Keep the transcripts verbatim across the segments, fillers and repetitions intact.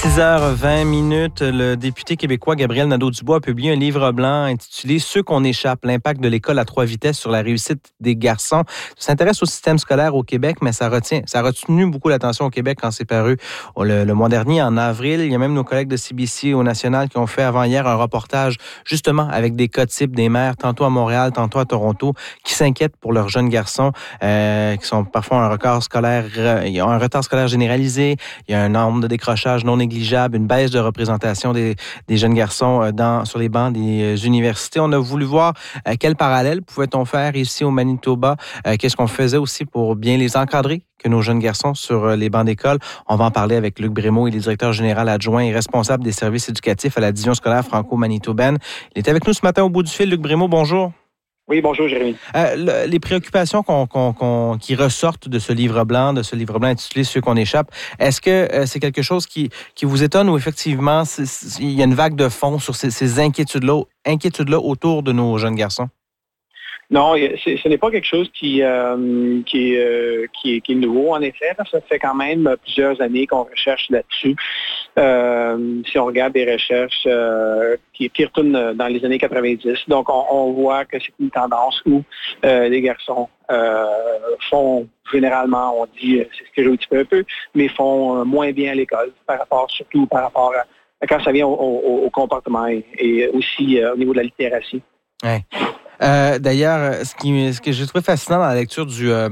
six heures vingt minutes, le député québécois Gabriel Nadeau-Dubois a publié un livre blanc intitulé « Ceux qu'on échappe, l'impact de l'école à trois vitesses sur la réussite des garçons ». Ça s'intéresse au système scolaire au Québec, mais ça retient, ça a retenu beaucoup l'attention au Québec quand c'est paru le, le mois dernier, en avril. Il y a même nos collègues de C B C au National qui ont fait avant-hier un reportage justement avec des cas types des mères, tantôt à Montréal, tantôt à Toronto, qui s'inquiètent pour leurs jeunes garçons euh, qui sont parfois un record scolaire, euh, ils ont un retard scolaire généralisé, il y a un nombre de décrochages non négligeable, une baisse de représentation des, des jeunes garçons dans, sur les bancs des universités. On a voulu voir euh, quel parallèle pouvait-on faire ici au Manitoba, euh, qu'est-ce qu'on faisait aussi pour bien les encadrer, que nos jeunes garçons sur les bancs d'école. On va en parler avec Luc Brémaud, il est directeur général adjoint et responsable des services éducatifs à la division scolaire franco-manitobaine. Il est avec nous ce matin au bout du fil. Luc Brémaud, bonjour. Oui, bonjour, Jérémy. Euh, le, les préoccupations qu'on, qu'on, qu'on, qui ressortent de ce livre blanc, de ce livre blanc intitulé « Ceux qu'on échappe », est-ce que euh, c'est quelque chose qui, qui vous étonne ou effectivement c'est, c'est, il y a une vague de fond sur ces, ces inquiétudes-là, inquiétudes-là autour de nos jeunes garçons? Non, c'est, ce n'est pas quelque chose qui, euh, qui, euh, qui, est, qui est nouveau, en effet. Ça fait quand même plusieurs années qu'on recherche là-dessus. Euh, si on regarde des recherches euh, qui, qui retournent dans les années quatre-vingt-dix, donc on, on voit que c'est une tendance où euh, les garçons euh, font, généralement, on dit, c'est stéréotypé un peu, mais font moins bien à l'école, par rapport, surtout par rapport à quand ça vient au, au, au comportement et, et aussi euh, au niveau de la littératie. Ouais. Euh, d'ailleurs, ce, qui, ce que j'ai trouvé fascinant dans la lecture du, euh,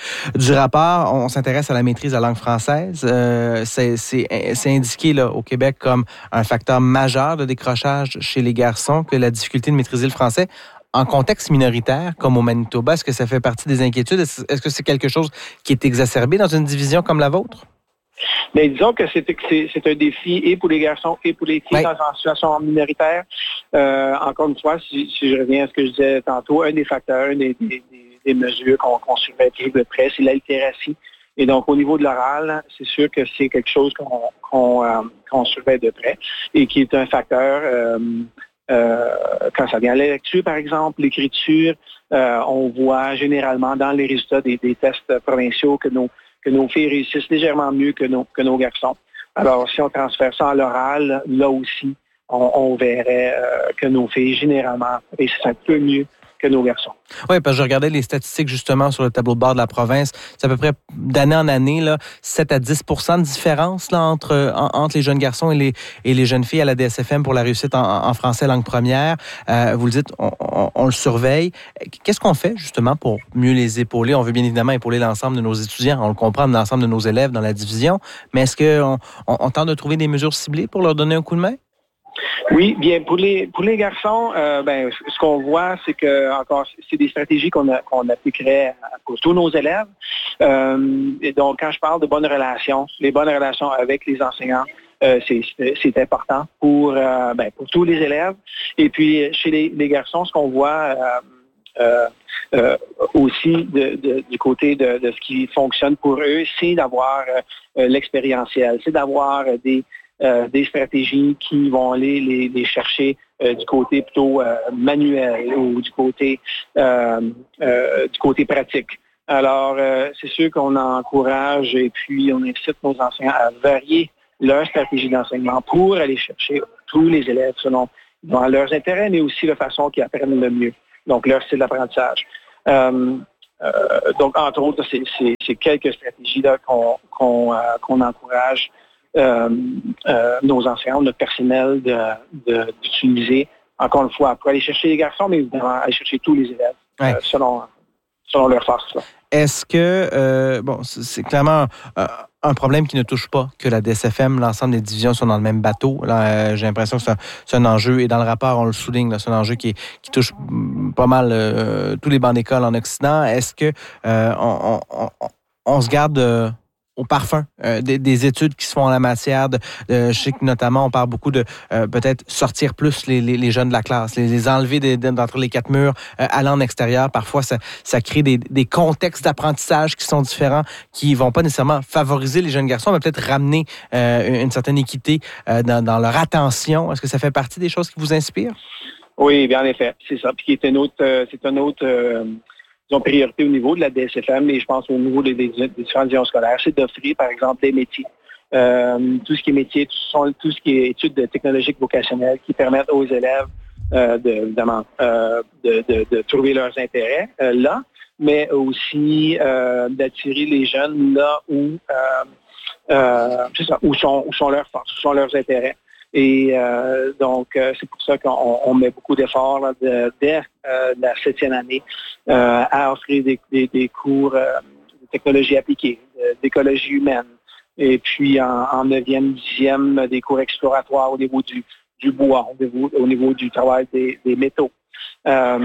du rapport, on s'intéresse à la maîtrise de la langue française. Euh, c'est, c'est, c'est indiqué là, au Québec comme un facteur majeur de décrochage chez les garçons, que la difficulté de maîtriser le français. En contexte minoritaire, comme au Manitoba, est-ce que ça fait partie des inquiétudes? Est-ce, est-ce que c'est quelque chose qui est exacerbé dans une division comme la vôtre? Mais disons que c'est, c'est, c'est un défi et pour les garçons et pour les filles oui. dans une situation minoritaire. Euh, encore une fois, si, si je reviens à ce que je disais tantôt, un des facteurs, une des, des, des mesures qu'on, qu'on surveille toujours de près, c'est la littératie. Et donc, au niveau de l'oral, c'est sûr que c'est quelque chose qu'on, qu'on, euh, qu'on surveille de près et qui est un facteur, euh, euh, quand ça vient à la lecture, par exemple, l'écriture, euh, on voit généralement dans les résultats des, des tests provinciaux que nos que nos filles réussissent légèrement mieux que nos, que nos garçons. Alors, si on transfère ça à l'oral, là aussi, on, on verrait euh, que nos filles, généralement, réussissent un peu mieux que nos garçons. Oui, parce que je regardais les statistiques justement sur le tableau de bord de la province. C'est à peu près d'année en année, là, sept à dix pour cent de différence là, entre, en, entre les jeunes garçons et les, et les jeunes filles à la D S F M pour la réussite en, en français langue première. Euh, vous le dites, on, on, on le surveille. Qu'est-ce qu'on fait justement pour mieux les épauler? On veut bien évidemment épauler l'ensemble de nos étudiants. On le comprend, l'ensemble de nos élèves dans la division. Mais est-ce qu'on on, on tente de trouver des mesures ciblées pour leur donner un coup de main? Oui, bien pour les pour les garçons, euh, ben ce qu'on voit, c'est que encore c'est des stratégies qu'on a qu'on appliquerait pour tous nos élèves. Euh, et donc quand je parle de bonnes relations, les bonnes relations avec les enseignants, euh, c'est, c'est c'est important pour euh, ben pour tous les élèves. Et puis chez les, les garçons, ce qu'on voit euh, euh, euh, aussi de, de, du côté de, de ce qui fonctionne pour eux, c'est d'avoir euh, l'expérientiel, c'est d'avoir des Euh, des stratégies qui vont aller les, les chercher euh, du côté plutôt euh, manuel ou du côté euh, euh, du côté pratique. Alors, euh, c'est sûr qu'on encourage et puis on incite nos enseignants à varier leur stratégie d'enseignement pour aller chercher tous les élèves selon dans leurs intérêts, mais aussi la façon qu'ils apprennent le mieux, donc leur style d'apprentissage. Euh, euh, donc, entre autres, c'est, c'est, c'est quelques stratégies là, qu'on, qu'on, euh, qu'on encourage Euh, euh, nos enseignants, notre personnel de, de, d'utiliser, encore une fois, pour aller chercher les garçons, mais évidemment aller chercher tous les élèves ouais. euh, selon, selon leur force. Là. Est-ce que, euh, bon, c'est clairement euh, un problème qui ne touche pas que la D S F M, l'ensemble des divisions sont dans le même bateau. Là, euh, j'ai l'impression que c'est un, c'est un enjeu, et dans le rapport, on le souligne, là, c'est un enjeu qui, qui touche pas mal euh, tous les bancs d'école en Occident. Est-ce que euh, on, on, on, on se garde... Euh, au parfum euh, des, des études qui se font en la matière. De, de, je sais que notamment, on parle beaucoup de euh, peut-être sortir plus les, les, les jeunes de la classe, les, les enlever des, d'entre les quatre murs, euh, aller en extérieur. Parfois, ça, ça crée des, des contextes d'apprentissage qui sont différents, qui vont pas nécessairement favoriser les jeunes garçons, mais peut-être ramener euh, une certaine équité euh, dans, dans leur attention. Est-ce que ça fait partie des choses qui vous inspirent? Oui, bien en effet, c'est ça. Puis c'est un autre... Euh, c'est un autre euh... priorité au niveau de la D S F M et je pense au niveau des, des, des différentes divisions scolaires, c'est d'offrir, par exemple, des métiers euh, tout ce qui est métier, tout, tout ce qui est études technologiques vocationnelles qui permettent aux élèves euh, de, évidemment, euh, de, de, de trouver leurs intérêts euh, là, mais aussi euh, d'attirer les jeunes là où, euh, euh, c'est ça, où, sont, où sont leurs forces, où sont leurs intérêts. Et euh, donc, euh, c'est pour ça qu'on on met beaucoup d'efforts là, de, dès euh, la septième année euh, à offrir des, des, des cours euh, de technologie appliquée, d'écologie humaine, et puis en, en neuvième, dixième, des cours exploratoires au niveau du, du bois, au niveau, au niveau du travail des, des métaux. Euh,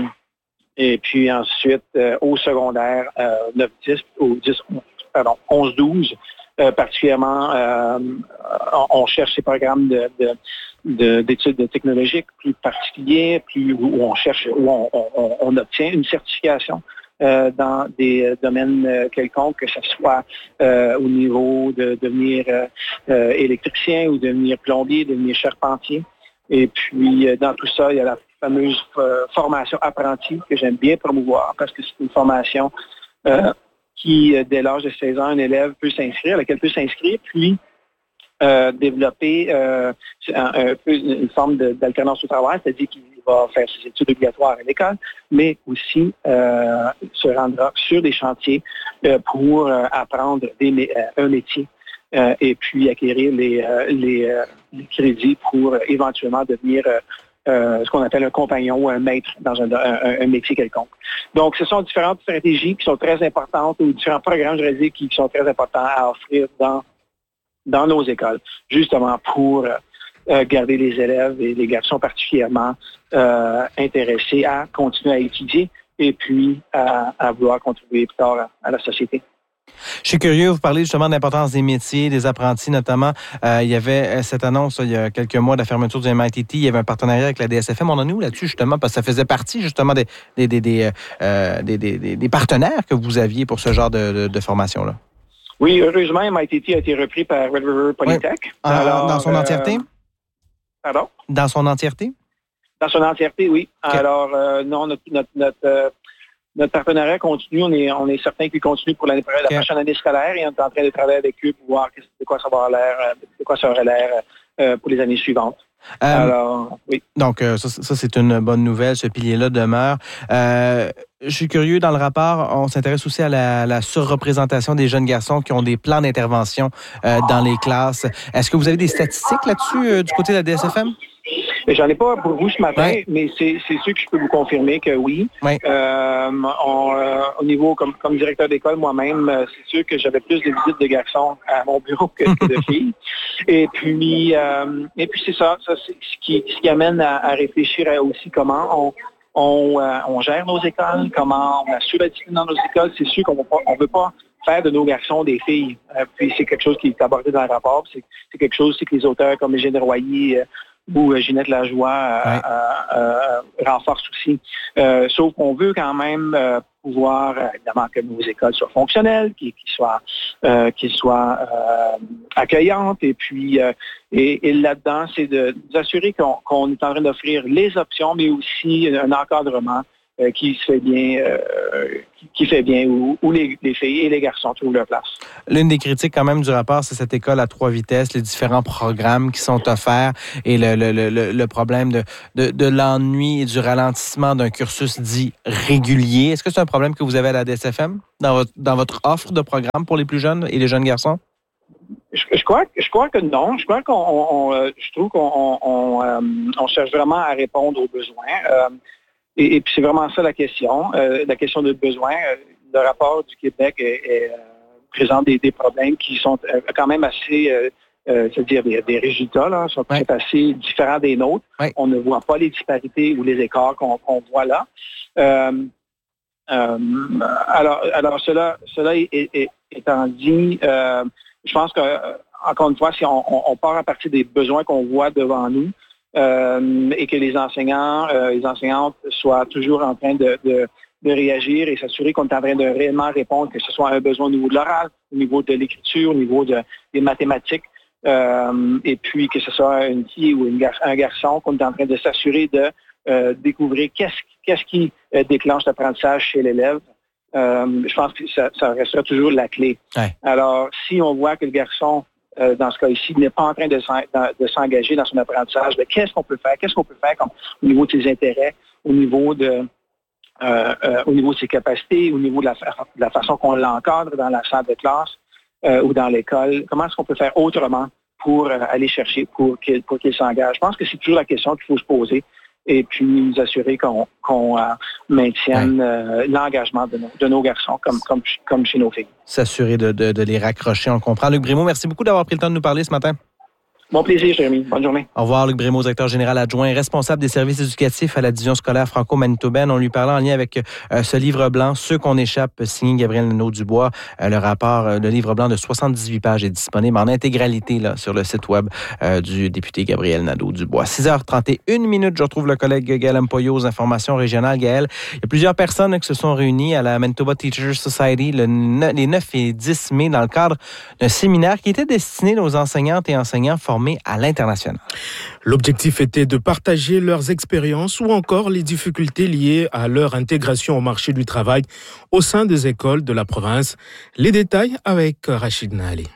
et puis ensuite, euh, au secondaire, euh, neuf dix, ou dix, pardon, onze douze, Euh, particulièrement, euh, on, on cherche ces programmes de, de, de, d'études technologiques plus particuliers, plus où on cherche, où on, on, on obtient une certification euh, dans des domaines euh, quelconques, que ce soit euh, au niveau de devenir euh, euh, électricien ou devenir plombier, devenir charpentier. Et puis, euh, dans tout ça, il y a la fameuse euh, formation apprentie que j'aime bien promouvoir parce que c'est une formation euh, qui, dès l'âge de seize ans, un élève peut s'inscrire, à laquelle peut s'inscrire, puis euh, développer euh, un, un peu une forme de, d'alternance au travail, c'est-à-dire qu'il va faire ses études obligatoires à l'école, mais aussi euh, se rendra sur des chantiers euh, pour euh, apprendre des, euh, un métier euh, et puis acquérir les, euh, les, euh, les crédits pour euh, éventuellement devenir euh, Euh, ce qu'on appelle un compagnon ou un maître dans un, un, un métier quelconque. Donc, ce sont différentes stratégies qui sont très importantes ou différents programmes, je dirais dire, qui sont très importants à offrir dans, dans nos écoles, justement pour euh, garder les élèves et les garçons particulièrement euh, intéressés à continuer à étudier et puis à, à vouloir contribuer plus tard à, à la société. Je suis curieux, vous parlez justement de l'importance des métiers, des apprentis notamment. Euh, il y avait cette annonce, il y a quelques mois, de la fermeture du M I T T. Il y avait un partenariat avec la D S F M. On en est où là-dessus, justement? Parce que ça faisait partie, justement, des, des, des, des, euh, des, des, des, des partenaires que vous aviez pour ce genre de, de, de formation-là. Oui, heureusement, M I T T a été repris par Red River Polytech. Oui. Alors, dans son entièreté? Euh, pardon? Dans son entièreté? Dans son entièreté, oui. Okay. Alors, euh, non, notre... notre, notre euh, Notre partenariat continue. On est, on est certain qu'il continue pour l'année, la okay. prochaine année scolaire et on est en train de travailler avec eux pour voir de quoi ça va avoir l'air, de quoi ça aurait l'air euh, pour les années suivantes. Euh, Alors, oui. Donc, euh, ça, ça, c'est une bonne nouvelle. Ce pilier-là demeure. Euh, je suis curieux, dans le rapport, on s'intéresse aussi à la, la surreprésentation des jeunes garçons qui ont des plans d'intervention euh, dans les classes. Est-ce que vous avez des statistiques là-dessus euh, du côté de la D S F M? J'en ai pas pour vous ce matin, oui. mais c'est, c'est sûr que je peux vous confirmer que oui. oui. Euh, on, euh, au niveau, comme, comme directeur d'école moi-même, c'est sûr que j'avais plus de visites de garçons à mon bureau que, que de filles. Et puis, euh, et puis c'est ça, ça c'est ce qui, ce qui amène à, à réfléchir à aussi comment on, on, euh, on gère nos écoles, comment on assure la discipline dans nos écoles. C'est sûr qu'on ne veut pas faire de nos garçons des filles. Euh, puis c'est quelque chose qui est abordé dans le rapport. C'est, c'est quelque chose c'est que les auteurs comme Eugène Royer, euh, ou euh, Ginette Lajoie euh, ouais. euh, euh, renforce aussi. Euh, sauf qu'on veut quand même euh, pouvoir, euh, évidemment, que nos écoles soient fonctionnelles, qu'ils, qu'ils soient, euh, qu'ils soient euh, accueillantes. Et puis, euh, et, et là-dedans, c'est de, de s'assurer qu'on, qu'on est en train d'offrir les options, mais aussi un encadrement euh, qui se fait bien, euh, qui, qui fait bien, où, où les, les filles et les garçons trouvent leur place. L'une des critiques quand même du rapport, c'est cette école à trois vitesses, les différents programmes qui sont offerts et le, le, le, le problème de, de, de l'ennui et du ralentissement d'un cursus dit régulier. Est-ce que c'est un problème que vous avez à la D S F M dans votre, dans votre offre de programme pour les plus jeunes et les jeunes garçons? Je, je, crois, je crois que non. Je crois qu'on, on, on, je trouve qu'on on, on, euh, on cherche vraiment à répondre aux besoins. Euh, et, et puis c'est vraiment ça la question, euh, la question de besoin. Le rapport du Québec est, est, euh, présente des, des problèmes qui sont euh, quand même assez, euh, euh, c'est-à-dire des, des résultats là, sont ouais. assez différents des nôtres. Ouais. On ne voit pas les disparités ou les écarts qu'on, qu'on voit là. Euh, euh, alors, alors cela, cela est, est, étant dit, euh, je pense que encore une fois, si on, on part à partir des besoins qu'on voit devant nous euh, et que les enseignants, euh, les enseignantes soient toujours en train de, de de réagir et s'assurer qu'on est en train de réellement répondre, que ce soit un besoin au niveau de l'oral, au niveau de l'écriture, au niveau de, des mathématiques, euh, et puis que ce soit une fille ou une gar- un garçon, qu'on est en train de s'assurer de euh, découvrir qu'est-ce, qu'est-ce qui euh, déclenche l'apprentissage chez l'élève. Euh, je pense que ça, ça restera toujours la clé. Ouais. Alors, si on voit que le garçon euh, dans ce cas ici, n'est pas en train de, de s'engager dans son apprentissage, mais qu'est-ce qu'on peut faire? Qu'est-ce qu'on peut faire comme, au niveau de ses intérêts, au niveau de, euh, euh, au niveau de ses capacités, au niveau de la, de la façon qu'on l'encadre dans la salle de classe euh, ou dans l'école? Comment est-ce qu'on peut faire autrement pour euh, aller chercher, pour qu'il, pour qu'il s'engage? Je pense que c'est toujours la question qu'il faut se poser. Et puis nous assurer qu'on, qu'on euh, maintienne euh, l'engagement de nos, de nos garçons comme, comme, comme chez nos filles. S'assurer de, de, de les raccrocher, on comprend. Luc Brémaud, merci beaucoup d'avoir pris le temps de nous parler ce matin. Bon plaisir, Jérémy. Bonne journée. Au revoir, Luc Brémaud, directeur général adjoint et responsable des services éducatifs à la division scolaire franco-manitobaine. On lui parlait en lien avec euh, ce livre blanc, Ceux qu'on échappe, signé Gabriel Nadeau-Dubois. Euh, le rapport, euh, le livre blanc de soixante-dix-huit pages est disponible en intégralité là, sur le site web euh, du député Gabriel Nadeau-Dubois. six heures trente et une minutes, je retrouve le collègue Gaël Mpoyo aux informations régionales. Gaël, il y a plusieurs personnes qui se sont réunies à la Manitoba Teachers Society le, les neuf et dix mai dans le cadre d'un séminaire qui était destiné aux enseignantes et enseignants formés à l'international. L'objectif était de partager leurs expériences ou encore les difficultés liées à leur intégration au marché du travail au sein des écoles de la province. Les détails avec Rachid Nahali.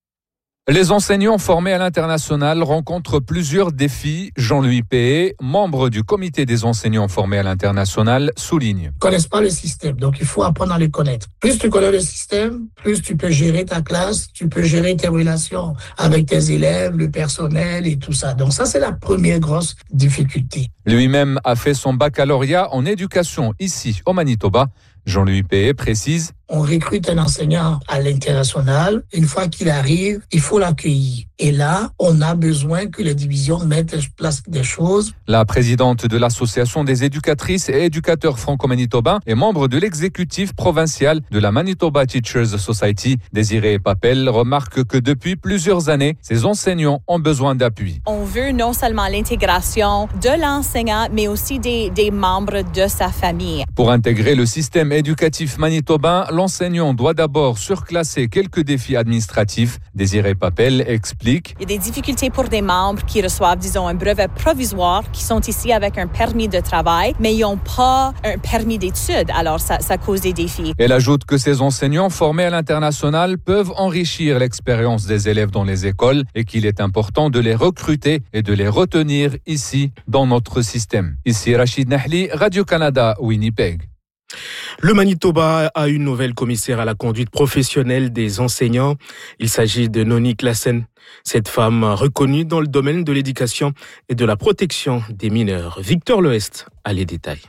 Les enseignants formés à l'international rencontrent plusieurs défis. Jean-Louis Péé, membre du comité des enseignants formés à l'international, souligne. Ils ne connaissent pas le système, donc il faut apprendre à le connaître. Plus tu connais le système, plus tu peux gérer ta classe, tu peux gérer tes relations avec tes élèves, le personnel et tout ça. Donc ça, c'est la première grosse difficulté. Lui-même a fait son baccalauréat en éducation ici, au Manitoba. Jean-Louis Péé précise. On recrute un enseignant à l'international. Une fois qu'il arrive, il faut l'accueillir. Et là, on a besoin que les divisions mettent en place des choses. La présidente de l'Association des éducatrices et éducateurs franco-manitobains et membre de l'exécutif provincial de la Manitoba Teachers Society, Désirée Papel, remarque que depuis plusieurs années, ces enseignants ont besoin d'appui. On veut non seulement l'intégration de l'enseignant, mais aussi des, des membres de sa famille. Pour intégrer le système éducatif manitobain, l'enseignant doit d'abord surclasser quelques défis administratifs. Désirée Papel explique. Il y a des difficultés pour des membres qui reçoivent, disons, un brevet provisoire, qui sont ici avec un permis de travail, mais ils n'ont pas un permis d'études. Alors, ça, ça cause des défis. Elle ajoute que ces enseignants formés à l'international peuvent enrichir l'expérience des élèves dans les écoles et qu'il est important de les recruter et de les retenir ici, dans notre système. Ici, Rachid Nahali, Radio-Canada, Winnipeg. Le Manitoba a une nouvelle commissaire à la conduite professionnelle des enseignants. Il s'agit de Noni Klassen. Cette femme reconnue dans le domaine de l'éducation et de la protection des mineurs. Victor Leheste a les détails.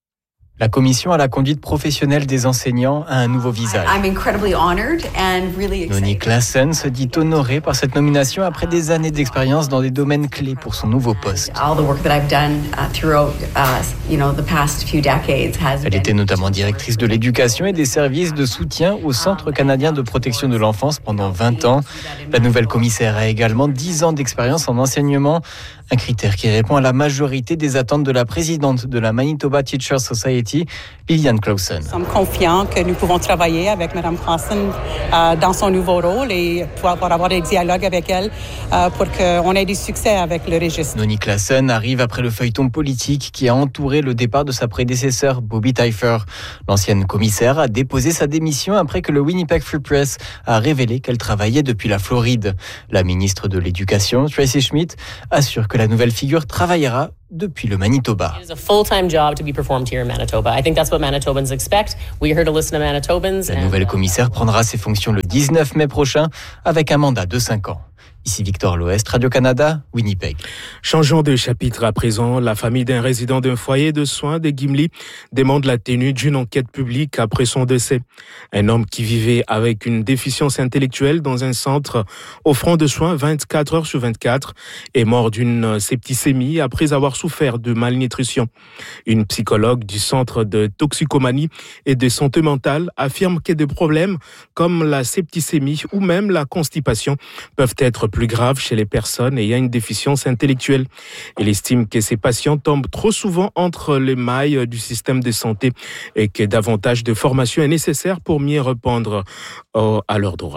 La commission à la conduite professionnelle des enseignants a un nouveau visage. Noni Klassen se dit honorée par cette nomination après des années d'expérience dans des domaines clés pour son nouveau poste. Elle était notamment directrice de l'éducation et des services de soutien au Centre canadien de protection de l'enfance pendant vingt ans. La nouvelle commissaire a également dix ans d'expérience en enseignement, un critère qui répond à la majorité des attentes de la présidente de la Manitoba Teachers Society, Liliane Clausen. Nous sommes confiants que nous pouvons travailler avec Mme Klassen euh, dans son nouveau rôle et pouvoir avoir des dialogues avec elle euh, pour qu'on ait du succès avec le registre. Noni Klassen arrive après le feuilleton politique qui a entouré le départ de sa prédécesseur, Bobby Taifer. L'ancienne commissaire a déposé sa démission après que le Winnipeg Free Press a révélé qu'elle travaillait depuis la Floride. La ministre de l'Éducation, Tracy Schmidt, assure que la nouvelle figure travaillera depuis le Manitoba. It is a full-time job to be performed here in Manitoba. I think that's what Manitobans expect. We're here to listen to Manitobans. La nouvelle commissaire prendra ses fonctions le dix-neuf mai prochain avec un mandat de cinq ans. Ici Victor Leheste, Radio-Canada, Winnipeg. Changeons de chapitre à présent. La famille d'un résident d'un foyer de soins de Gimli demande la tenue d'une enquête publique après son décès. Un homme qui vivait avec une déficience intellectuelle dans un centre offrant de soins vingt-quatre heures sur vingt-quatre est mort d'une septicémie après avoir souffert de malnutrition. Une psychologue du centre de toxicomanie et de santé mentale affirme que des problèmes comme la septicémie ou même la constipation peuvent être plus grave chez les personnes ayant une déficience intellectuelle. Il estime que ces patients tombent trop souvent entre les mailles du système de santé et que davantage de formation est nécessaire pour mieux répondre à leurs droits.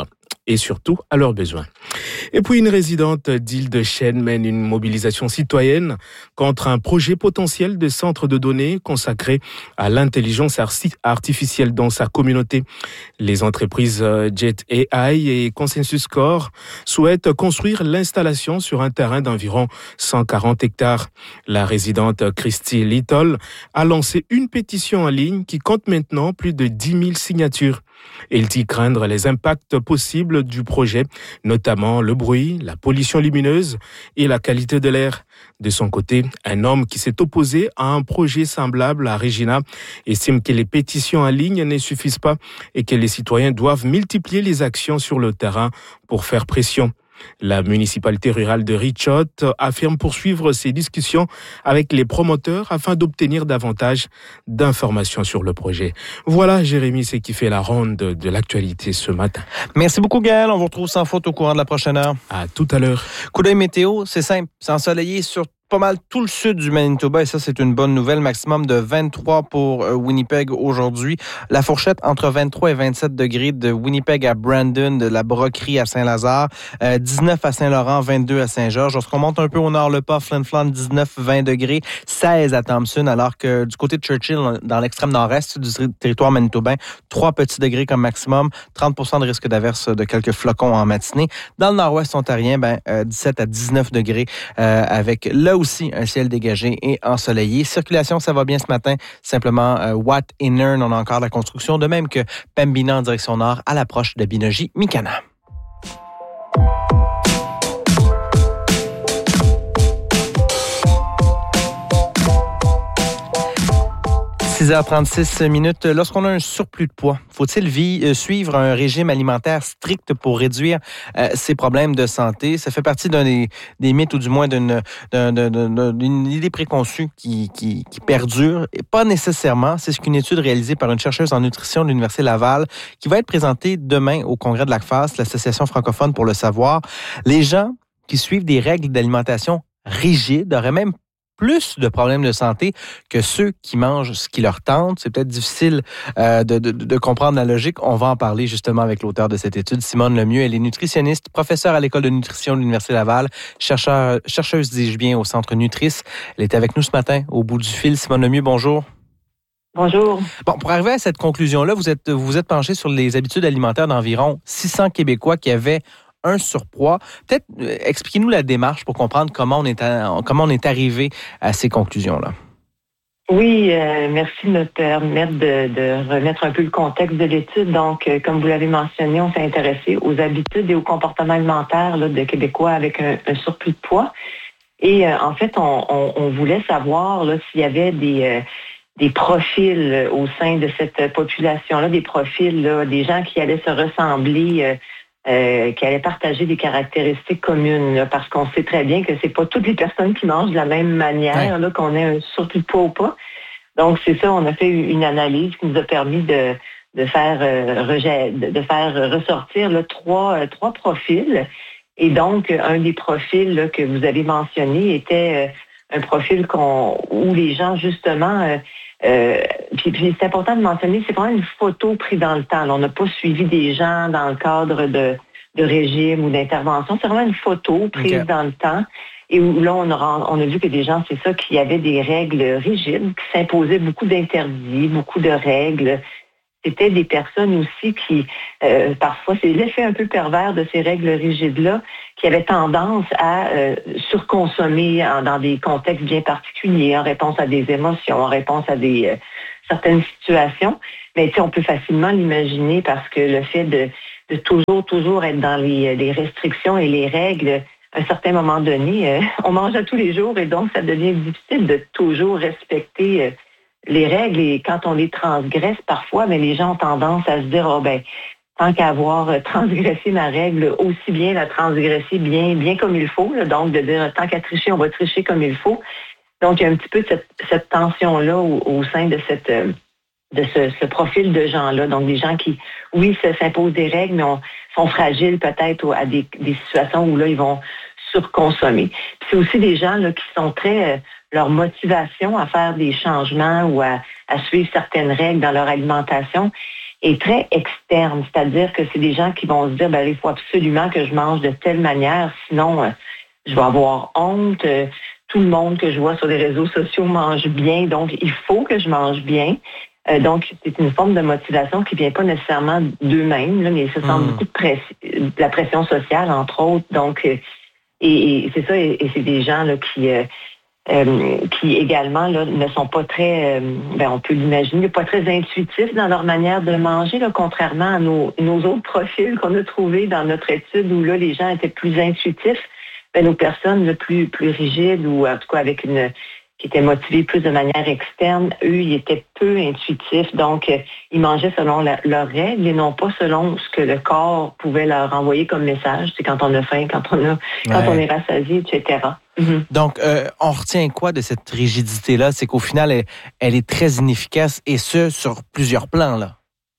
et surtout à leurs besoins. Et puis une résidente d'Île-de-Chêne mène une mobilisation citoyenne contre un projet potentiel de centre de données consacré à l'intelligence artificielle dans sa communauté. Les entreprises Jet A I et Consensus Core souhaitent construire l'installation sur un terrain d'environ cent quarante hectares. La résidente Christy Little a lancé une pétition en ligne qui compte maintenant plus de dix mille signatures. Il dit craindre les impacts possibles du projet, notamment le bruit, la pollution lumineuse et la qualité de l'air. De son côté, un homme qui s'est opposé à un projet semblable à Regina estime que les pétitions en ligne ne suffisent pas et que les citoyens doivent multiplier les actions sur le terrain pour faire pression. La municipalité rurale de Richot affirme poursuivre ses discussions avec les promoteurs afin d'obtenir davantage d'informations sur le projet. Voilà, Jérémy, c'est qui fait la ronde de l'actualité ce matin. Merci beaucoup, Gaël. On vous retrouve sans faute au courant de la prochaine heure. À tout à l'heure. Coup d'œil météo, c'est simple. C'est ensoleillé sur pas mal tout le sud du Manitoba et ça, c'est une bonne nouvelle. Maximum de vingt-trois pour Winnipeg aujourd'hui. La fourchette entre vingt-trois et vingt-sept degrés de Winnipeg à Brandon, de la Broquerie à Saint-Lazare, euh, dix-neuf à Saint-Laurent, vingt-deux à Saint-Georges. Lorsqu'on monte un peu au nord, le pas, Flin Flon, dix-neuf à vingt degrés, seize à Thompson, alors que du côté de Churchill, dans l'extrême nord-est du territoire manitobain, trois petits degrés comme maximum, trente pour cent de risque d'averse de quelques flocons en matinée. Dans le nord-ouest ontarien, ben, euh, dix-sept à dix-neuf degrés euh, avec là aussi un ciel dégagé et ensoleillé. Circulation, ça va bien ce matin. Simplement, euh, Watt et Nairn, on a encore la construction, de même que Pembina en direction nord à l'approche de Binogi-Mikana. six heures trente-six minutes. Lorsqu'on a un surplus de poids, faut-il vi- suivre un régime alimentaire strict pour réduire euh, ses problèmes de santé? Ça fait partie d'un des, des mythes ou du moins d'une, d'un, d'un, d'un, d'une idée préconçue qui, qui, qui perdure. Et pas nécessairement. C'est ce qu'une étude réalisée par une chercheuse en nutrition de l'Université Laval qui va être présentée demain au congrès de l'A C F A S, l'Association francophone pour le savoir. Les gens qui suivent des règles d'alimentation rigides auraient même plus de problèmes de santé que ceux qui mangent ce qui leur tente. C'est peut-être difficile euh, de, de, de comprendre la logique. On va en parler justement avec l'auteur de cette étude, Simone Lemieux. Elle est nutritionniste, professeure à l'École de nutrition de l'Université Laval, chercheur, chercheuse, dis-je bien, au Centre Nutris. Elle est avec nous ce matin au bout du fil. Simone Lemieux, bonjour. Bonjour. Bon, pour arriver à cette conclusion-là, vous êtes, vous vous êtes penché sur les habitudes alimentaires d'environ six cents Québécois qui avaient un surpoids. Peut-être euh, expliquez-nous la démarche pour comprendre comment on est, à, comment on est arrivé à ces conclusions-là. Oui, euh, merci de me permettre de, de remettre un peu le contexte de l'étude. Donc, euh, comme vous l'avez mentionné, on s'est intéressé aux habitudes et aux comportements alimentaires là, de Québécois avec un, un surplus de poids. Et euh, en fait, on, on, on voulait savoir là, s'il y avait des... Euh, des profils au sein de cette population-là, des profils, là, des gens qui allaient se ressembler, euh, euh, qui allaient partager des caractéristiques communes, là, parce qu'on sait très bien que c'est pas toutes les personnes qui mangent de la même manière, là, qu'on ait un surplus de poids ou pas. Donc, c'est ça, on a fait une analyse qui nous a permis de, de, faire, euh, rejet, de faire ressortir là, trois, euh, trois profils. Et donc, un des profils là, que vous avez mentionné était euh, un profil qu'on, où les gens, justement... Euh, Euh, puis, puis c'est important de mentionner, c'est vraiment une photo prise dans le temps. Là, on n'a pas suivi des gens dans le cadre de, de régime ou d'intervention. C'est vraiment une photo prise okay. dans le temps. Et où là, on a, on a vu que des gens, c'est ça, qui avaient des règles rigides, qui s'imposaient beaucoup d'interdits, beaucoup de règles. C'était des personnes aussi qui, euh, parfois, c'est l'effet un peu pervers de ces règles rigides-là, qui avaient tendance à euh, surconsommer en, dans des contextes bien particuliers, en réponse à des émotions, en réponse à des euh, certaines situations. Mais tu sais, on peut facilement l'imaginer parce que le fait de, de toujours, toujours être dans les, les restrictions et les règles, à un certain moment donné, euh, on mange à tous les jours et donc ça devient difficile de toujours respecter euh, les règles, et quand on les transgresse parfois, mais les gens ont tendance à se dire, oh ben, tant qu'à avoir transgressé ma règle, aussi bien la transgresser bien, bien comme il faut, là, donc de dire, tant qu'à tricher, on va tricher comme il faut. Donc, il y a un petit peu cette, cette tension-là au, au sein de cette de ce, ce profil de gens-là. Donc, des gens qui, oui, s'imposent des règles, mais on, sont fragiles peut-être à des, des situations où là, ils vont surconsommer. Puis c'est aussi des gens là, qui sont très... Euh, leur motivation à faire des changements ou à, à suivre certaines règles dans leur alimentation est très externe, c'est-à-dire que c'est des gens qui vont se dire, ben, il faut absolument que je mange de telle manière, sinon euh, je vais avoir honte. Euh, tout le monde que je vois sur les réseaux sociaux mange bien, donc il faut que je mange bien. Euh, donc, c'est une forme de motivation qui vient pas nécessairement d'eux-mêmes, là, mais ça sent mmh. beaucoup de, pression, de la pression sociale, entre autres. Donc, euh, et, et c'est ça, et, et c'est des gens là, qui... Euh, Euh, qui également là, ne sont pas très, euh, ben, on peut l'imaginer, pas très intuitifs dans leur manière de manger, là, contrairement à nos, nos autres profils qu'on a trouvés dans notre étude où là, les gens étaient plus intuitifs. Ben, nos personnes là, plus, plus rigides ou en tout cas avec une qui étaient motivés plus de manière externe, eux, ils étaient peu intuitifs. Donc, euh, ils mangeaient selon la, leurs règles et non pas selon ce que le corps pouvait leur envoyer comme message. C'est quand on a faim, quand on a, quand ouais. on est rassasié, et cetera. Mm-hmm. Donc, euh, on retient quoi de cette rigidité-là? C'est qu'au final, elle, elle est très inefficace et ce, sur plusieurs plans, là.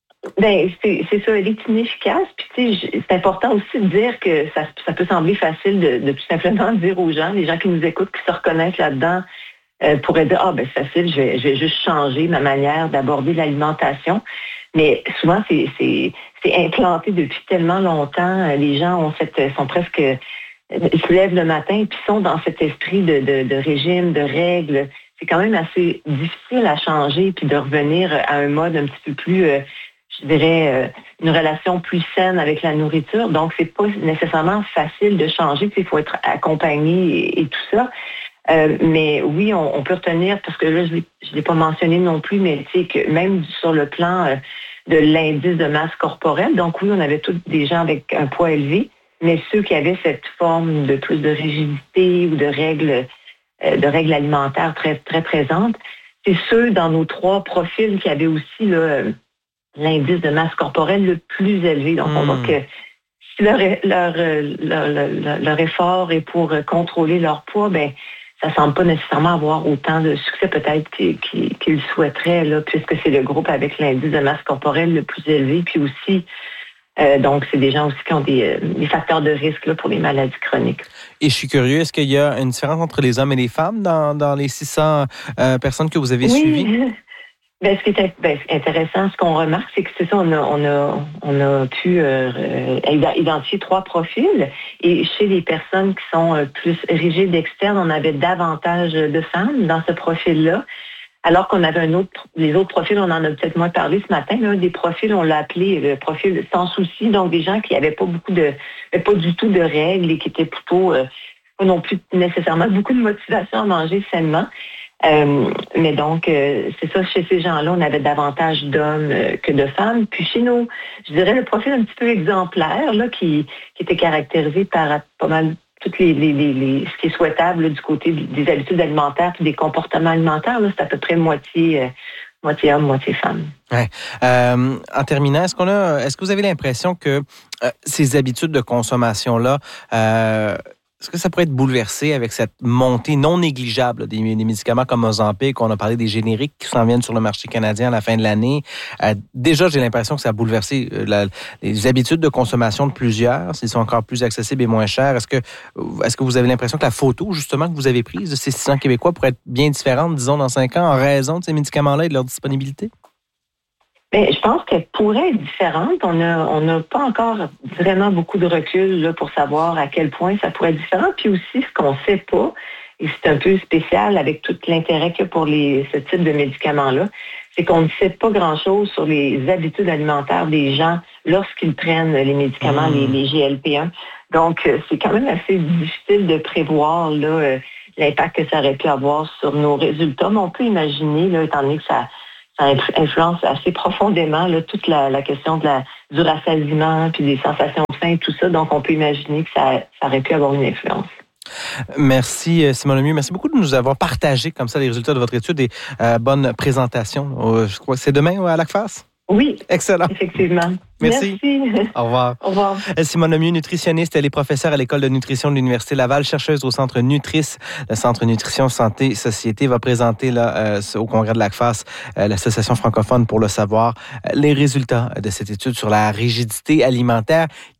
Ben c'est, c'est ça, elle est inefficace. Puis tu sais, c'est important aussi de dire que ça, ça peut sembler facile de, de tout simplement dire aux gens, les gens qui nous écoutent, qui se reconnaissent là-dedans, euh, pourraient dire ah ben c'est facile, je vais, je vais juste changer ma manière d'aborder l'alimentation. Mais souvent c'est c'est c'est implanté depuis tellement longtemps. Les gens ont cette sont presque ils se lèvent le matin puis sont dans cet esprit de, de, de régime, de règles. C'est quand même assez difficile à changer puis de revenir à un mode un petit peu plus euh, je dirais, euh, une relation plus saine avec la nourriture. Donc, c'est pas nécessairement facile de changer. Il faut être accompagné et, et tout ça. Euh, mais oui, on, on peut retenir, parce que là, je ne l'ai pas mentionné non plus, mais tu sais que même sur le plan euh, de l'indice de masse corporelle, donc oui, on avait tous des gens avec un poids élevé, mais ceux qui avaient cette forme de plus de rigidité ou de règles, euh, de règles alimentaires très, très présentes, c'est ceux dans nos trois profils qui avaient aussi là, l'indice de masse corporelle le plus élevé. Donc, mmh. on voit que si leur, leur, leur, leur, leur effort est pour contrôler leur poids, ben ça ne semble pas nécessairement avoir autant de succès peut-être qu'ils, qu'ils, qu'ils souhaiteraient, là, puisque c'est le groupe avec l'indice de masse corporelle le plus élevé. Puis aussi, euh, donc, c'est des gens aussi qui ont des, des facteurs de risque là, pour les maladies chroniques. Et je suis curieux, est-ce qu'il y a une différence entre les hommes et les femmes dans, dans les six cents euh, personnes que vous avez oui. suivies? Ben, ce qui est ben, intéressant, ce qu'on remarque, c'est que c'est ça, on a, on a, on a pu euh, identifier trois profils. Et chez les personnes qui sont euh, plus rigides externes, on avait davantage de femmes dans ce profil-là. Alors qu'on avait un autre, les autres profils, on en a peut-être moins parlé ce matin. L'un des profils, on l'a appelé le profil sans souci. Donc des gens qui n'avaient pas beaucoup de, pas du tout de règles et qui étaient plutôt euh, pas non plus nécessairement beaucoup de motivation à manger sainement. Euh, mais donc, euh, c'est ça, chez ces gens-là, on avait davantage d'hommes euh, que de femmes. Puis chez nous, je dirais le profil un petit peu exemplaire, là, qui, qui était caractérisé par pas mal toutes les, les, les, les ce qui est souhaitable là, du côté des habitudes alimentaires puis des comportements alimentaires. Là, c'est à peu près moitié, euh, moitié homme, moitié femme. Ouais. Euh, en terminant, est-ce qu'on a, est-ce que vous avez l'impression que euh, ces habitudes de consommation-là euh, est-ce que ça pourrait être bouleversé avec cette montée non négligeable des, des médicaments comme Ozempic? On a parlé des génériques qui s'en viennent sur le marché canadien à la fin de l'année. Euh, déjà, j'ai l'impression que ça a bouleversé euh, la, les habitudes de consommation de plusieurs. S'ils sont encore plus accessibles et moins chers. Est-ce que, est-ce que vous avez l'impression que la photo, justement, que vous avez prise de ces six cents Québécois pourrait être bien différente, disons, dans cinq ans, en raison de ces médicaments-là et de leur disponibilité? Bien, je pense qu'elle pourrait être différente. On n'a on n'a pas encore vraiment beaucoup de recul là, pour savoir à quel point ça pourrait être différent. Puis aussi, ce qu'on ne sait pas, et c'est un peu spécial avec tout l'intérêt qu'il y a pour les, ce type de médicaments-là, c'est qu'on ne sait pas grand-chose sur les habitudes alimentaires des gens lorsqu'ils prennent les médicaments, mmh. les, les G L P un. Donc, c'est quand même assez difficile de prévoir là, euh, l'impact que ça aurait pu avoir sur nos résultats. Mais on peut imaginer, là, étant donné que ça... ça influence assez profondément là, toute la, la question de la, du rassasiement puis des sensations de faim et tout ça. Donc, on peut imaginer que ça, ça aurait pu avoir une influence. Merci, Simone Lemieux. Merci beaucoup de nous avoir partagé comme ça les résultats de votre étude et euh, bonne présentation. Euh, je crois que c'est demain à l'A C F A S? Oui, excellent. Effectivement. Merci. Merci. Au revoir. Au revoir. Simone Lemieux, nutritionniste, elle est professeure à l'École de nutrition de l'Université Laval, chercheuse au Centre Nutris. Le Centre Nutrition Santé Société va présenter là, euh, au congrès de l'A C F A S, euh, l'Association francophone pour le savoir, euh, les résultats de cette étude sur la rigidité alimentaire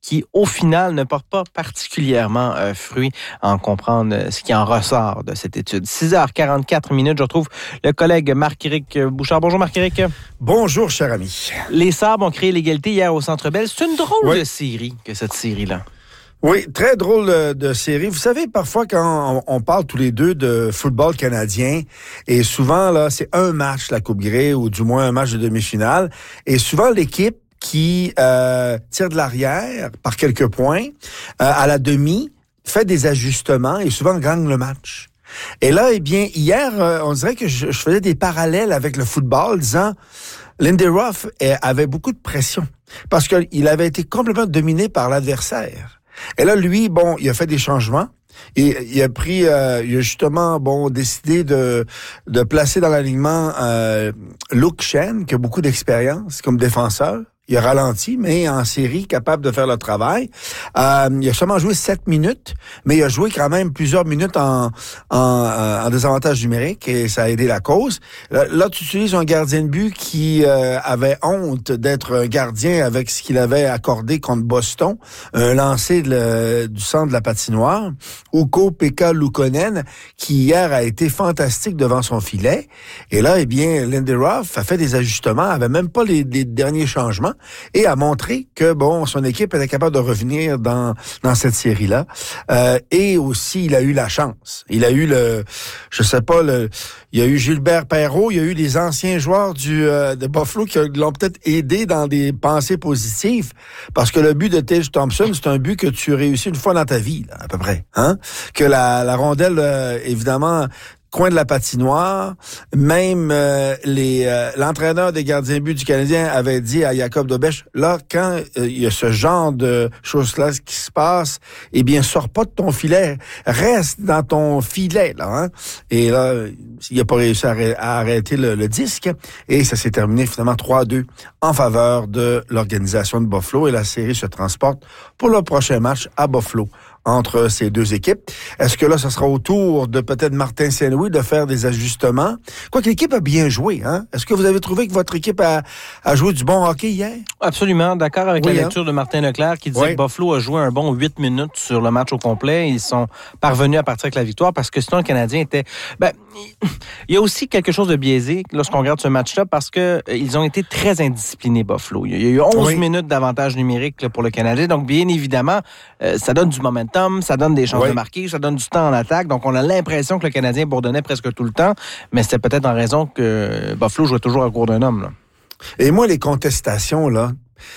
qui, au final, ne porte pas particulièrement euh, fruit à en comprendre euh, ce qui en ressort de cette étude. six heures quarante-quatre minutes, je retrouve le collègue Marc-Éric Bouchard. Bonjour Marc-Éric. Bonjour, cher ami. Les Sabres ont créé l'égalité hier au Centre Bell. C'est une drôle oui. de série que cette série-là. Oui, très drôle de, de série. Vous savez, parfois, quand on, on parle tous les deux de football canadien, et souvent, là, c'est un match, la Coupe Grey, ou du moins un match de demi-finale, et souvent, l'équipe qui euh, tire de l'arrière par quelques points, euh, à la demi, fait des ajustements et souvent gagne le match. Et là, eh bien, hier, euh, on dirait que je, je faisais des parallèles avec le football, disant Lindy Ruff avait beaucoup de pression parce qu'il avait été complètement dominé par l'adversaire. Et là, lui, bon, il a fait des changements. Et il a pris, euh, il a justement, bon, décidé de de placer dans l'alignement euh, Luke Shen, qui a beaucoup d'expérience comme défenseur. Il a ralenti, mais en série, capable de faire le travail. Euh, il a seulement joué sept minutes, mais il a joué quand même plusieurs minutes en, en, en désavantage numérique et ça a aidé la cause. Là, là tu utilises un gardien de but qui euh, avait honte d'être un gardien avec ce qu'il avait accordé contre Boston, un lancer de le, du centre de la patinoire. Ukko-Pekka Luukkonen, qui hier a été fantastique devant son filet. Et là, eh bien, Lindy Ruff a fait des ajustements, avait même pas les, les derniers changements. Et a montré que bon, son équipe était capable de revenir dans dans cette série-là. Euh, et aussi, il a eu la chance. Il a eu le, je sais pas, le, il y a eu Gilbert Perreault, il y a eu les anciens joueurs du euh, de Buffalo qui l'ont peut-être aidé dans des pensées positives, parce que le but de Tage Thompson, c'est un but que tu réussis une fois dans ta vie, là, à peu près, hein. Que la la rondelle, euh, évidemment, coin de la patinoire, même euh, les euh, l'entraîneur des gardiens but du Canadien avait dit à Jacob Dobèche, là, quand euh, il y a ce genre de choses-là qui se passe, eh bien, sors pas de ton filet, reste dans ton filet, là, hein? Et là, il n'a pas réussi à, arrêter, à arrêter le, le disque, et ça s'est terminé finalement trois à deux en faveur de l'organisation de Buffalo, et la série se transporte pour le prochain match à Buffalo entre ces deux équipes. Est-ce que là, ce sera au tour de peut-être Martin Saint-Louis de faire des ajustements? Quoique l'équipe a bien joué, hein? Est-ce que vous avez trouvé que votre équipe a, a joué du bon hockey hier? Absolument, d'accord avec oui, la hein? lecture de Martin Leclerc qui disait oui. que Buffalo a joué un bon huit minutes sur le match au complet. Ils sont parvenus à partir avec la victoire parce que sinon le Canadien était... Ben, il y a aussi quelque chose de biaisé lorsqu'on regarde ce match-là parce que ils ont été très indisciplinés, Buffalo. Il y a eu onze oui. minutes d'avantage numérique là, pour le Canadien. Donc, bien évidemment, euh, ça donne du momentum, ça donne des chances oui. de marquer, ça donne du temps en attaque. Donc, on a l'impression que le Canadien bourdonnait presque tout le temps, mais c'était peut-être en raison que Buffalo jouait toujours à court d'un homme. Là. Et moi, les contestations, là,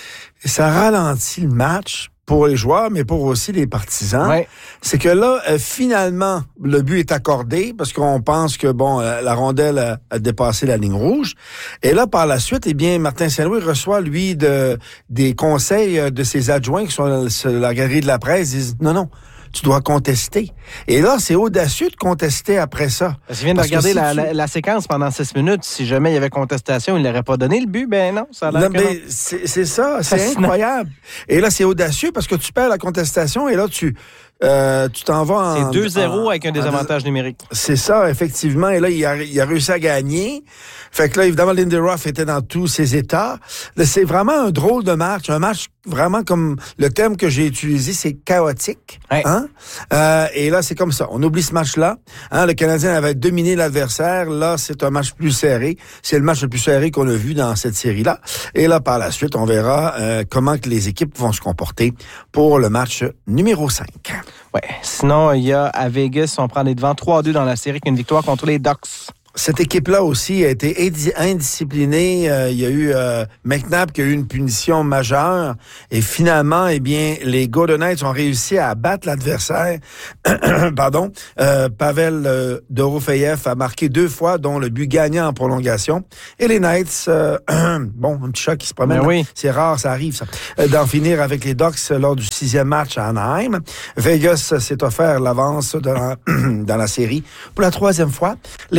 ça ralentit le match pour les joueurs, mais pour aussi les partisans. Ouais. C'est que là, euh, finalement, le but est accordé parce qu'on pense que, bon, euh, la rondelle a, a dépassé la ligne rouge. Et là, par la suite, eh bien, Martin Saint-Louis reçoit, lui, de, des conseils de ses adjoints qui sont sur la galerie de la presse. Ils disent, non, non, tu dois contester. Et là, c'est audacieux de contester après ça. Parce qu'il vient de regarder si la, tu... la, la séquence pendant six minutes. Si jamais il y avait contestation, il n'aurait pas donné le but. Ben non, ça a l'air non, que mais non. C'est, c'est ça, c'est Fascinant. Incroyable. Et là, c'est audacieux parce que tu perds la contestation et là, tu... Euh, tu t'en vas en... C'est deux zéro avec un désavantage en, numérique. C'est ça, effectivement. Et là, il a, il a réussi à gagner. Fait que là, évidemment, Lindy Ruff était dans tous ses états. Là, c'est vraiment un drôle de match. Un match vraiment comme le thème que j'ai utilisé, c'est chaotique. Ouais. Hein? Euh, et là, c'est comme ça. On oublie ce match-là. Hein? Le Canadien avait dominé l'adversaire. Là, c'est un match plus serré. C'est le match le plus serré qu'on a vu dans cette série-là. Et là, par la suite, on verra euh, comment que les équipes vont se comporter pour le match numéro cinq. Ouais. Sinon, il y a à Vegas, on prend les devants trois à deux dans la série, une victoire contre les Ducks. Cette équipe-là aussi a été indisciplinée. Euh, il y a eu euh, McNabb qui a eu une punition majeure. Et finalement, eh bien, les Golden Knights ont réussi à battre l'adversaire. Pardon. Euh, Pavel euh, Dorofeyev a marqué deux fois, dont le but gagnant en prolongation. Et les Knights, euh, bon, un petit chat qui se promène. Oui. C'est rare, ça arrive, ça. Euh, d'en finir avec les Ducks lors du sixième match à Anaheim. Vegas s'est offert l'avance dans la, dans la série pour la troisième fois. Les Golden Knights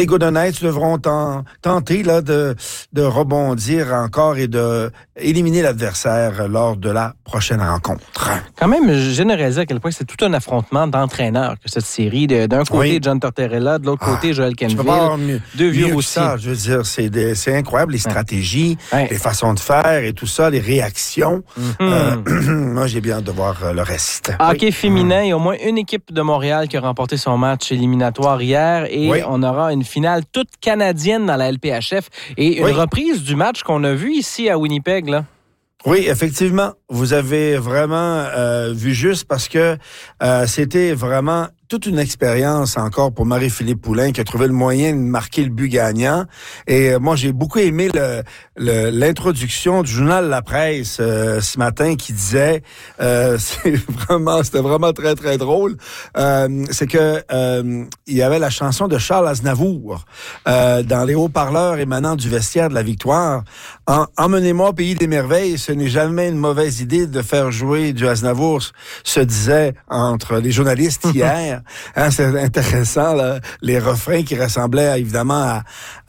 Knights devront ten- tenter là, de, de rebondir encore et de éliminer l'adversaire lors de la prochaine rencontre. Quand même, j'aime réaliser à quel point c'est tout un affrontement d'entraîneurs que cette série. De, d'un côté, oui. John Tortorella, de l'autre ah, côté, Joel Kenville. Mieux, deux vieux aussi. Ça, je veux dire, c'est, des, c'est incroyable, les stratégies, ouais. les façons de faire et tout ça, les réactions. Mm-hmm. Euh, moi, j'ai bien hâte de voir le reste. Hockey oui. féminin, il y a au moins une équipe de Montréal qui a remporté son match éliminatoire hier et oui. on aura une finale toute canadienne dans la L P H F et une oui. reprise du match qu'on a vu ici à Winnipeg, là. Oui, effectivement, vous avez vraiment euh, vu juste parce que euh, c'était vraiment toute une expérience encore pour Marie-Philippe Poulin qui a trouvé le moyen de marquer le but gagnant. Et euh, moi, j'ai beaucoup aimé le, le, l'introduction du journal La Presse euh, ce matin qui disait, euh, c'est vraiment, c'était vraiment très, très drôle, euh, c'est que euh, il y avait la chanson de Charles Aznavour euh, dans les haut-parleurs émanant du vestiaire de la victoire. En, Emmenez-moi au pays des merveilles, ce n'est jamais une mauvaise idée de faire jouer du Aznavour, se disait entre les journalistes hier. Hein, c'est intéressant, là, les refrains qui ressemblaient évidemment à,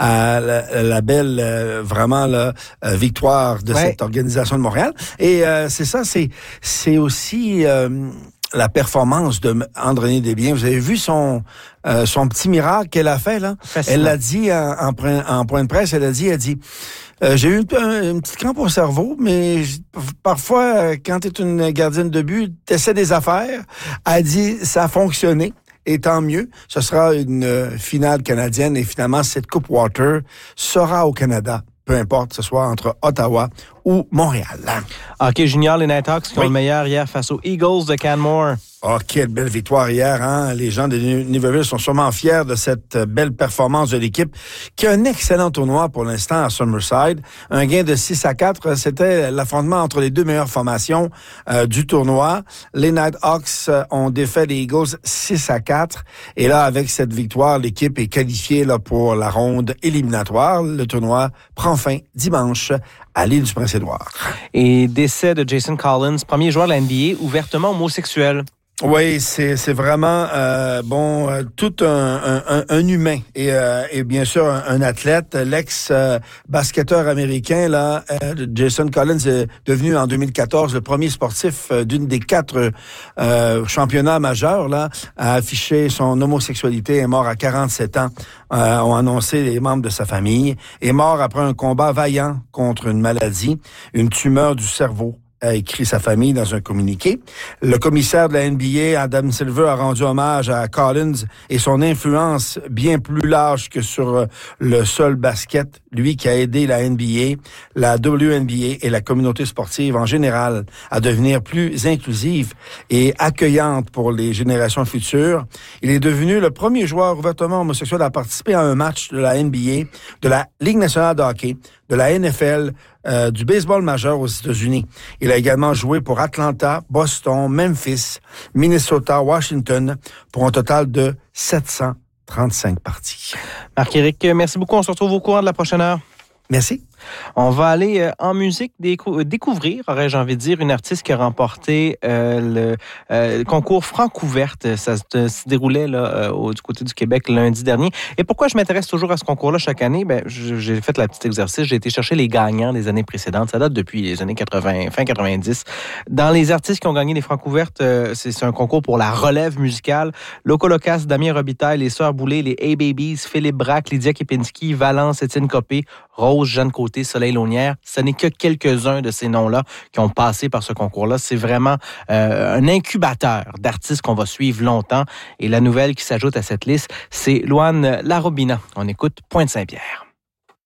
à la, la belle, euh, vraiment, là, euh, victoire de ouais. cette organisation de Montréal. Et euh, c'est ça, c'est, c'est aussi euh, la performance de André Desbiens. Vous avez vu son, euh, son petit miracle qu'elle a fait, là? Fascinant. Elle l'a dit en, en, en point de presse, elle a dit, elle a dit, Euh, j'ai eu une, un, une petite crampe au cerveau, mais j- parfois, quand tu es une gardienne de but, tu essaies des affaires. Elle dit, ça a fonctionné, et tant mieux. Ce sera une euh, finale canadienne, et finalement, cette Coupe Water sera au Canada, peu importe, que ce soit entre Ottawa ou Montréal. OK, junior, les Nighthawks qui oui. ont le meilleur hier face aux Eagles de Canmore. Oh, quelle belle victoire hier, hein? Les gens de Niverville sont sûrement fiers de cette belle performance de l'équipe qui a un excellent tournoi pour l'instant à Summerside. Un gain de six à quatre, c'était l'affrontement entre les deux meilleures formations euh, du tournoi. Les Nighthawks ont défait les Eagles six à quatre. Et là, avec cette victoire, l'équipe est qualifiée là, pour la ronde éliminatoire. Le tournoi prend fin dimanche à l'île du Prince-Édouard. Et décès de Jason Collins, premier joueur de la N B A ouvertement homosexuel. Oui, c'est c'est vraiment euh, bon euh, tout un, un, un humain et, euh, et bien sûr un, un athlète, l'ex euh, basketteur américain là, euh, Jason Collins est devenu en deux mille quatorze le premier sportif euh, d'une des quatre euh, championnats majeurs là à afficher son homosexualité. Est mort à quarante-sept ans, euh, ont annoncé les membres de sa famille. Est mort après un combat vaillant contre une maladie, une tumeur du cerveau, a écrit sa famille dans un communiqué. Le commissaire de la N B A, Adam Silver, a rendu hommage à Collins et son influence bien plus large que sur le seul basket, lui qui a aidé la N B A, la W N B A et la communauté sportive en général à devenir plus inclusive et accueillante pour les générations futures. Il est devenu le premier joueur ouvertement homosexuel à participer à un match de la N B A, de la Ligue nationale de hockey, de la N F L, euh, du baseball majeur aux États-Unis. Il a également joué pour Atlanta, Boston, Memphis, Minnesota, Washington, pour un total de sept cent trente-cinq parties. Marc-Éric, merci beaucoup. On se retrouve au courant de la prochaine heure. Merci. On va aller euh, en musique décou- découvrir, aurais-je envie de dire, une artiste qui a remporté euh, le, euh, le concours Francouverte. Ça se, se déroulait là, euh, au, du côté du Québec lundi dernier. Et pourquoi je m'intéresse toujours à ce concours-là chaque année? Ben, j'ai fait la petite exercice. J'ai été chercher les gagnants des années précédentes. Ça date depuis les années quatre-vingts, fin quatre-vingt-dix. Dans les artistes qui ont gagné les Francouvertes, euh, c'est, c'est un concours pour la relève musicale. Loco Locas, Damien Robitaille, les Sœurs Boulay, les A-Babies, Philippe Braque, Lydia Kepinski, Valence, Étienne Copé, Rose, Jeanne Côté, Soleil Launière. Ce n'est que quelques-uns de ces noms-là qui ont passé par ce concours-là. C'est vraiment euh, un incubateur d'artistes qu'on va suivre longtemps. Et la nouvelle qui s'ajoute à cette liste, c'est Louane Larobina. On écoute Pointe-Saint-Pierre.